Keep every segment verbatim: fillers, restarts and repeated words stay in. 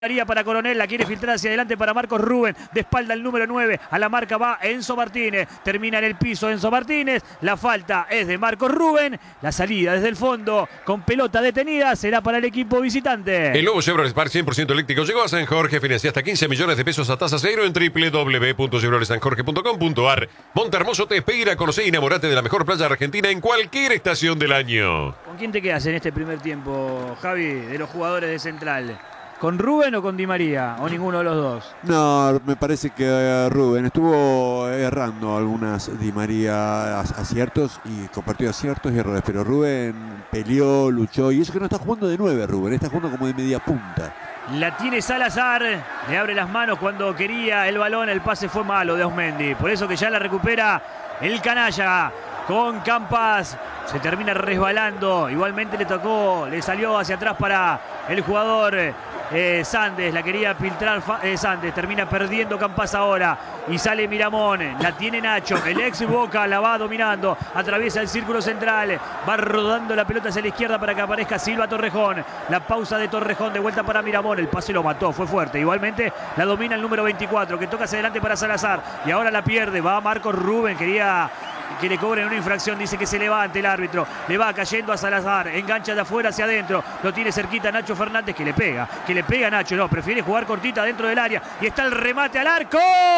Para Coronel, la quiere filtrar hacia adelante para Marcos Rubén, de espalda el número nueve, a la marca va Enzo Martínez, termina en el piso Enzo Martínez, la falta es de Marcos Rubén, la salida desde el fondo con pelota detenida será para el equipo visitante. El nuevo Chevrolet Spark cien por ciento eléctrico llegó a San Jorge, financia hasta quince millones de pesos a tasa cero en doble u doble u doble u punto chevrolet san jorge punto com punto a r. Montehermoso te espera, conocé y enamorate de la mejor playa argentina en cualquier estación del año. ¿Con quién te quedas en este primer tiempo, Javi, de los jugadores de Central? ¿Con Rubén o con Di María? ¿O ninguno de los dos? No, me parece que uh, Rubén estuvo errando algunas Di María aciertos y compartió aciertos y errores, pero Rubén peleó, luchó y eso que no está jugando de nueve Rubén, está jugando como de media punta. La tiene Salazar, le abre las manos cuando quería el balón, el pase fue malo de Osmendi, por eso que ya la recupera el canalla con Campas. Se termina resbalando, igualmente le tocó, le salió hacia atrás para el jugador eh, Sandes, la quería filtrar eh, Sandes, termina perdiendo Campas ahora y sale Miramón, la tiene Nacho, el ex Boca la va dominando, atraviesa el círculo central, va rodando la pelota hacia la izquierda para que aparezca Silva Torrejón, la pausa de Torrejón de vuelta para Miramón, el pase lo mató, fue fuerte, igualmente la domina el número veinticuatro que toca hacia adelante para Salazar y ahora la pierde, va Marcos Rubén, quería que le cobren una infracción, dice que se levante el árbitro, le va cayendo a Salazar, engancha de afuera hacia adentro, lo tiene cerquita Nacho Fernández, que le pega, que le pega a Nacho, no, prefiere jugar cortita dentro del área, y está el remate al arco,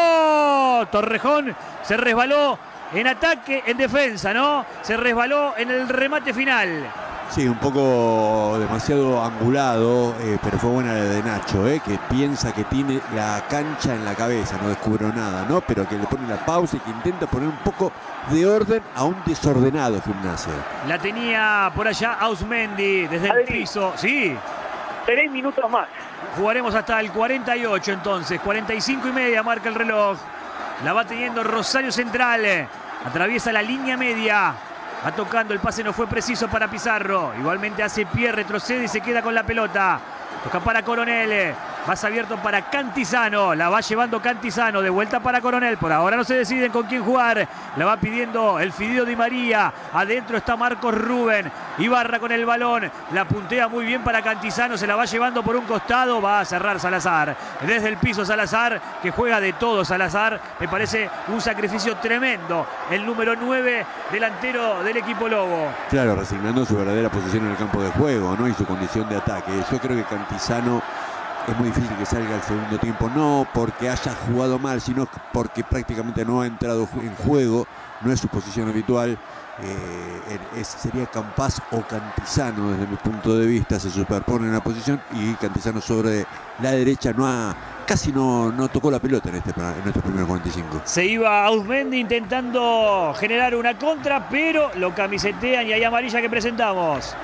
Torrejón se resbaló en ataque, en defensa, ¿no? Se resbaló en el remate final. Sí, un poco demasiado angulado, eh, pero fue buena la de Nacho, eh, que piensa que tiene la cancha en la cabeza, no descubrió nada, ¿no? Pero que le pone la pausa y que intenta poner un poco de orden a un desordenado Gimnasia. La tenía por allá Ausmendi desde Adri, el piso, sí. Tres minutos más. Jugaremos hasta el cuarenta y ocho entonces, cuarenta y cinco y media marca el reloj. La va teniendo Rosario Central, atraviesa la línea media. Va tocando, el pase no fue preciso para Pizarro. Igualmente hace pie, retrocede y se queda con la pelota. Toca para Coronel. Más abierto para Cantizano. La va llevando Cantizano. De vuelta para Coronel. Por ahora no se deciden con quién jugar. La va pidiendo el Fidio Di María. Adentro está Marcos Rubén. Ibarra con el balón. La puntea muy bien para Cantizano. Se la va llevando por un costado. Va a cerrar Salazar. Desde el piso Salazar, que juega de todo Salazar. Me parece un sacrificio tremendo. El número nueve, delantero del equipo Lobo. Claro, resignando su verdadera posición en el campo de juego, ¿no? Y su condición de ataque. Yo creo que Cantizano es muy difícil que salga al segundo tiempo, no porque haya jugado mal, sino porque prácticamente no ha entrado en juego, no es su posición habitual. Eh, es, sería Campas o Cantizano desde mi punto de vista, se superponen en la posición y Cantizano sobre la derecha no ha, casi no, no tocó la pelota en, este, en estos primeros cuarenta y cinco. Se iba Ausmendi intentando generar una contra, pero lo camisetean y hay amarilla que presentamos.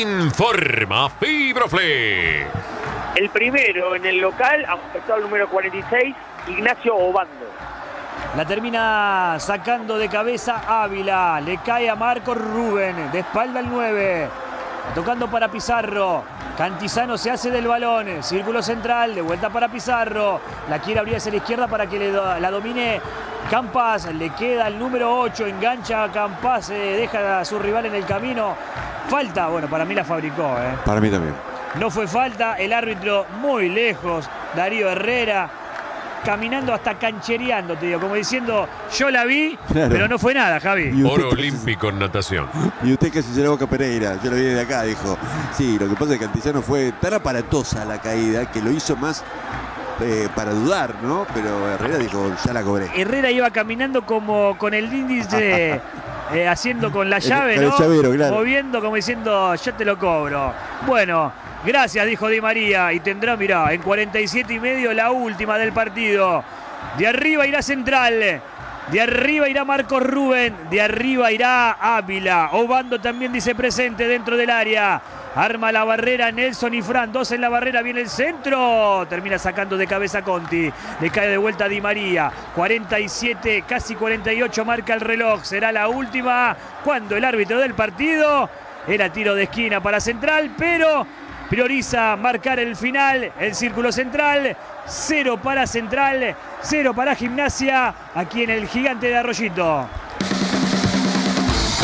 Informa Fibroflex. El primero en el local, afectado al número cuarenta y seis, Ignacio Obando. La termina sacando de cabeza Ávila. Le cae a Marcos Rubén. De espalda el nueve. Tocando para Pizarro. Cantizano se hace del balón. Círculo central. De vuelta para Pizarro. La quiere abrir hacia la izquierda para que le do, la domine Campas. Le queda el número ocho. Engancha a Campas. Eh, deja a su rival en el camino. Falta. Bueno, para mí la fabricó. Eh. Para mí también. No fue falta. El árbitro muy lejos. Darío Herrera. Caminando hasta canchereando, te digo, como diciendo, yo la vi, claro, pero no fue nada, Javi. Oro olímpico en natación. Y usted casi se la boca Pereira, yo lo vi de acá, dijo. Sí, lo que pasa es que Cantizano fue tan aparatosa la caída que lo hizo más eh, para dudar, ¿no? Pero Herrera dijo, ya la cobré. Herrera iba caminando como con el índice eh, haciendo con la llave, el, el ¿no? Llavero, claro. Moviendo como diciendo, yo te lo cobro. Bueno. Gracias, dijo Di María, y tendrá, mirá, en cuarenta y siete y medio la última del partido. De arriba irá Central, de arriba irá Marcos Rubén, de arriba irá Ávila. Obando también dice presente dentro del área. Arma la barrera Nelson y Fran, dos en la barrera, viene el centro. Termina sacando de cabeza Conti, le cae de vuelta a Di María. cuarenta y siete, casi cuarenta y ocho marca el reloj, será la última. Cuando el árbitro del partido, era tiro de esquina para Central, pero prioriza marcar el final, el círculo central. Cero para Central, cero para Gimnasia, aquí en el Gigante de Arroyito.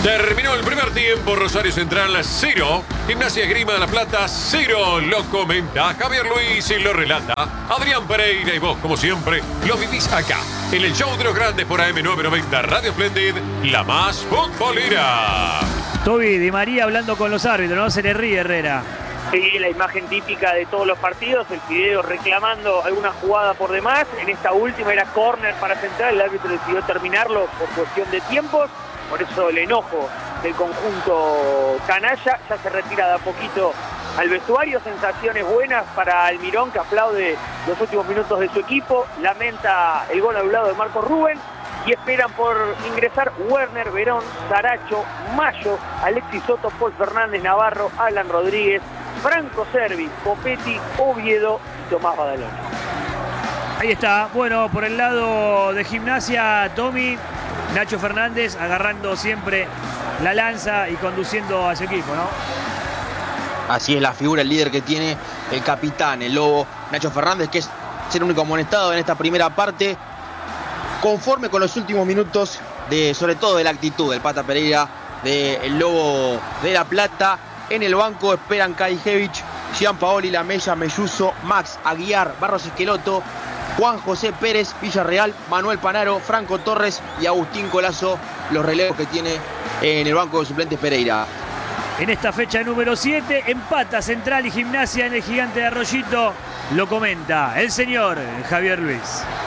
Terminó el primer tiempo, Rosario Central cero, Gimnasia Esgrima de La Plata cero. Lo comenta Javier Luis y lo relata Adrián Pereira, y vos, como siempre, lo vivís acá, en el show de los grandes por A M novecientos noventa Radio Splendid, la más futbolera. Toby Di María hablando con los árbitros, no se le ríe Herrera. Sí, la imagen típica de todos los partidos, el Fideo reclamando alguna jugada por demás. En esta última era córner para Central, el árbitro decidió terminarlo por cuestión de tiempos. Por eso el enojo del conjunto canalla, ya se retira de a poquito al vestuario. Sensaciones buenas para Almirón, que aplaude los últimos minutos de su equipo, lamenta el gol anulado de Marcos Rubén y esperan por ingresar Werner, Verón, Saracho, Mayo, Alexis Soto, Paul Fernández, Navarro, Alan Rodríguez, Franco Servi, Copetti, Oviedo y Tomás Badalón. Ahí está, bueno, por el lado de Gimnasia, Tommy, Nacho Fernández agarrando siempre la lanza y conduciendo a su equipo, ¿no? Así es la figura, el líder que tiene el capitán, el Lobo Nacho Fernández, que es el único amonestado en esta primera parte, conforme con los últimos minutos, de sobre todo de la actitud del Pata Pereira, del Lobo de La Plata. En el banco esperan Kajevich, Gianpaoli, Lamella, Melluso, Max Aguiar, Barros Esqueloto, Juan José Pérez, Villarreal, Manuel Panaro, Franco Torres y Agustín Colazo, los relevos que tiene en el banco de suplentes Pereira. En esta fecha número siete, empata Central y Gimnasia en el Gigante de Arroyito. Lo comenta el señor Javier Luis.